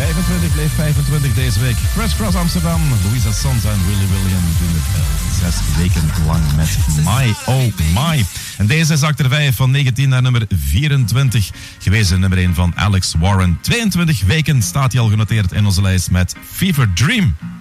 25 bleef 25 deze week. Criss Cross Amsterdam, Louisa Sonza en Willy William doen het 6 weken lang met My Oh My. En deze zakt er 5 van 19 naar nummer 24. Gewezen nummer 1 van Alex Warren. 22 weken staat hij al genoteerd in onze lijst met Fever Dream.